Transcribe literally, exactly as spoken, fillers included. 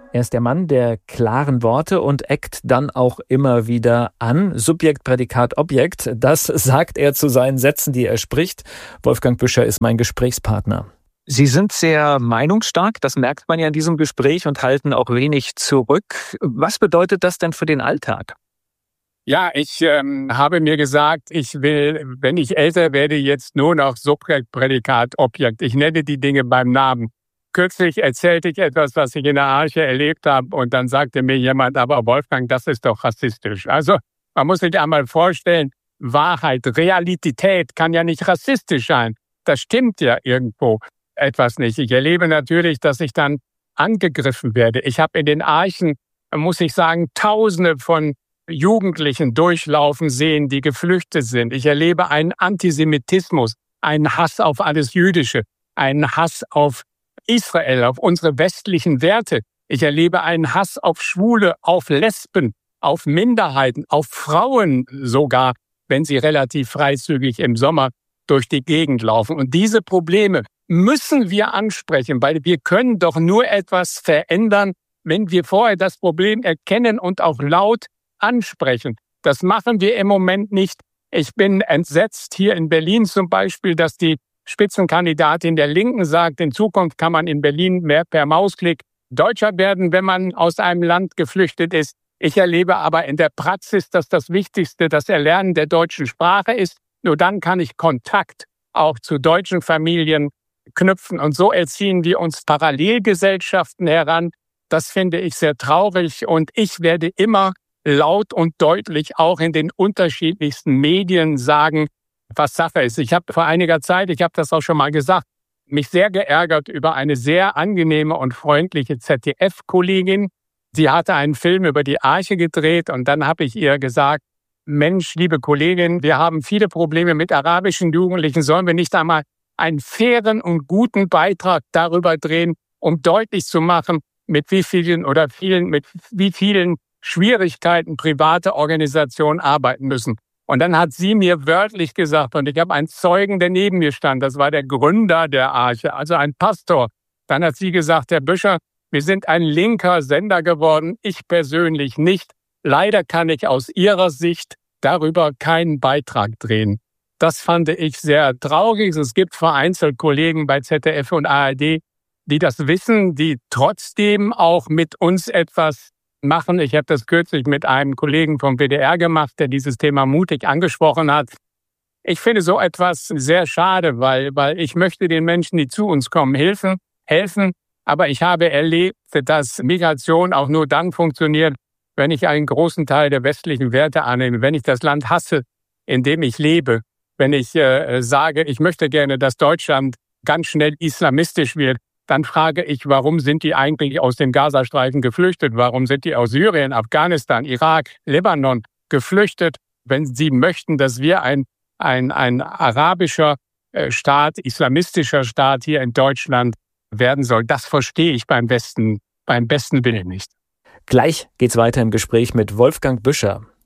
Er ist der Mann der klaren Worte und eckt dann auch immer wieder an. Subjekt, Prädikat, Objekt, das sagt er zu seinen Sätzen, die er spricht. Wolfgang Büscher ist mein Gesprächspartner. Sie sind sehr meinungsstark, das merkt man ja in diesem Gespräch, und halten auch wenig zurück. Was bedeutet das denn für den Alltag? Ja, ich ähm, habe mir gesagt, ich will, wenn ich älter werde, jetzt nur noch Subjekt, Prädikat, Objekt. Ich nenne die Dinge beim Namen. Kürzlich erzählte ich etwas, was ich in der Arche erlebt habe, und dann sagte mir jemand, aber Wolfgang, das ist doch rassistisch. Also man muss sich einmal vorstellen, Wahrheit, Realität kann ja nicht rassistisch sein. Das stimmt ja irgendwo etwas nicht. Ich erlebe natürlich, dass ich dann angegriffen werde. Ich habe in den Archen, muss ich sagen, Tausende von Jugendlichen durchlaufen sehen, die geflüchtet sind. Ich erlebe einen Antisemitismus, einen Hass auf alles Jüdische, einen Hass auf Israel, auf unsere westlichen Werte. Ich erlebe einen Hass auf Schwule, auf Lesben, auf Minderheiten, auf Frauen sogar, wenn sie relativ freizügig im Sommer durch die Gegend laufen. Und diese Probleme müssen wir ansprechen, weil wir können doch nur etwas verändern, wenn wir vorher das Problem erkennen und auch laut ansprechen. Das machen wir im Moment nicht. Ich bin entsetzt hier in Berlin zum Beispiel, dass die Spitzenkandidatin der Linken sagt, in Zukunft kann man in Berlin mehr per Mausklick Deutscher werden, wenn man aus einem Land geflüchtet ist. Ich erlebe aber in der Praxis, dass das Wichtigste das Erlernen der deutschen Sprache ist. Nur dann kann ich Kontakt auch zu deutschen Familien knüpfen. Und so erziehen wir uns Parallelgesellschaften heran. Das finde ich sehr traurig. Und ich werde immer laut und deutlich auch in den unterschiedlichsten Medien sagen, was Sache ist. Ich habe vor einiger Zeit, ich habe das auch schon mal gesagt, mich sehr geärgert über eine sehr angenehme und freundliche Z D F-Kollegin. Sie hatte einen Film über die Arche gedreht, und dann habe ich ihr gesagt, Mensch, liebe Kollegin, wir haben viele Probleme mit arabischen Jugendlichen. Sollen wir nicht einmal einen fairen und guten Beitrag darüber drehen, um deutlich zu machen, mit wie vielen oder vielen, mit wie vielen Schwierigkeiten private Organisationen arbeiten müssen. Und dann hat sie mir wörtlich gesagt, und ich habe einen Zeugen, der neben mir stand, das war der Gründer der Arche, also ein Pastor. Dann hat sie gesagt, Herr Büscher, wir sind ein linker Sender geworden, ich persönlich nicht. Leider kann ich aus Ihrer Sicht darüber keinen Beitrag drehen. Das fand ich sehr traurig. Es gibt vereinzelt Kollegen bei Z D F und A R D, die das wissen, die trotzdem auch mit uns etwas machen. Ich habe das kürzlich mit einem Kollegen vom W D R gemacht, der dieses Thema mutig angesprochen hat. Ich finde so etwas sehr schade, weil, weil ich möchte den Menschen, die zu uns kommen, helfen, helfen. Aber ich habe erlebt, dass Migration auch nur dann funktioniert, wenn ich einen großen Teil der westlichen Werte annehme, wenn ich das Land hasse, in dem ich lebe, wenn ich äh, sage, ich möchte gerne, dass Deutschland ganz schnell islamistisch wird, dann frage ich, warum sind die eigentlich aus dem Gazastreifen geflüchtet? Warum sind die aus Syrien, Afghanistan, Irak, Libanon geflüchtet, wenn sie möchten, dass wir ein, ein, ein arabischer Staat, islamistischer Staat hier in Deutschland werden soll? Das verstehe ich beim besten, beim besten Willen nicht. Gleich geht's weiter im Gespräch mit Wolfgang Büscher.